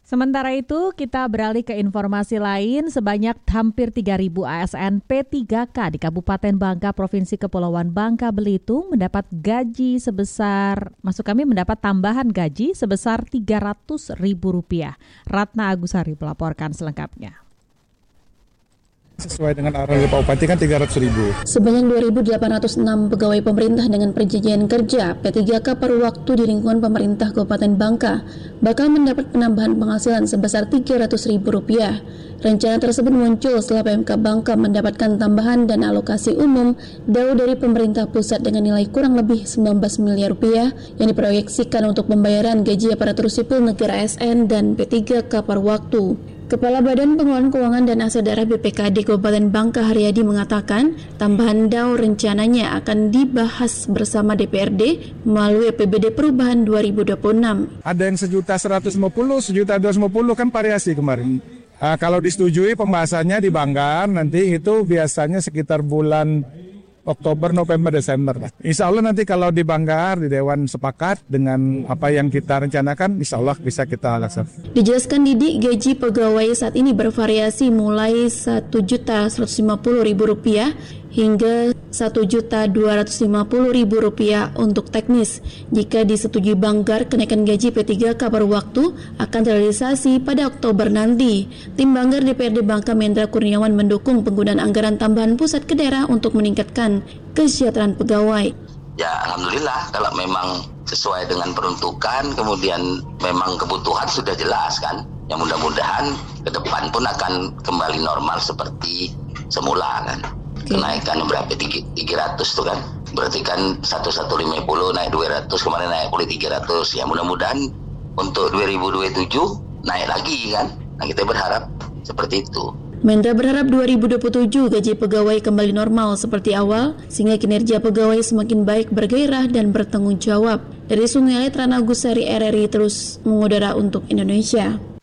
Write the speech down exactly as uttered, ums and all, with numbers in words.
Sementara itu, kita beralih ke informasi lain. Sebanyak hampir tiga ribu A S N P tiga K di Kabupaten Bangka, Provinsi Kepulauan Bangka Belitung mendapat gaji sebesar, maksud kami mendapat tambahan gaji sebesar tiga ratus ribu rupiah. Ratna Agusari melaporkan selengkapnya. Sesuai dengan arahan dari Pak Bupati kan tiga ratus ribu. Sebanyak dua ribu delapan ratus enam pegawai pemerintah dengan perjanjian kerja P tiga K paruh waktu di lingkungan pemerintah Kabupaten Bangka bakal mendapat penambahan penghasilan sebesar tiga ratus ribu rupiah. Rencana tersebut muncul setelah P M K Bangka mendapatkan tambahan dana alokasi umum D A U dari pemerintah pusat dengan nilai kurang lebih sembilan belas miliar rupiah yang diproyeksikan untuk pembayaran gaji aparatur sipil negara A S N dan P tiga K paruh waktu. Kepala Badan Pengelolaan Keuangan dan Aset Daerah B P K D Kabupaten Bangka Haryadi mengatakan tambahan D A U rencananya akan dibahas bersama D P R D melalui A P B D Perubahan dua ribu dua puluh enam. Ada yang sejuta seratus lima puluh, sejuta dua ratus lima puluh kan variasi kemarin. Nah, kalau disetujui pembahasannya di Banggar nanti itu biasanya sekitar bulan Oktober, November, Desember. Insya Allah nanti kalau di Banggar, di Dewan sepakat dengan apa yang kita rencanakan, insya Allah bisa kita laksanakan. Dijelaskan Didi, gaji pegawai saat ini bervariasi mulai satu juta seratus lima puluh ribu rupiah hingga satu juta dua ratus lima puluh ribu rupiah untuk teknis. Jika disetujui Banggar, kenaikan gaji P tiga K paruh waktu akan terrealisasi pada Oktober nanti. Tim Banggar D P R D Bangka Mendra Kurniawan mendukung penggunaan anggaran tambahan pusat ke daerah untuk meningkatkan kesejahteraan pegawai. Ya, alhamdulillah kalau memang sesuai dengan peruntukan, kemudian memang kebutuhan sudah jelas kan. Yang mudah-mudahan ke depan pun akan kembali normal seperti semula kan. Kenaikan berapa? tiga ratus tuh kan. Berarti kan seribu seratus lima puluh naik dua ratus, kemarin naik pulih tiga ratus. Ya mudah-mudahan untuk dua ribu dua puluh tujuh naik lagi kan. Nah, kita berharap seperti itu. Mendra berharap dua ribu dua puluh tujuh gaji pegawai kembali normal seperti awal sehingga kinerja pegawai semakin baik, bergairah dan bertanggung jawab. Dari Sungai Ratna Agusari R R I terus mengudara untuk Indonesia.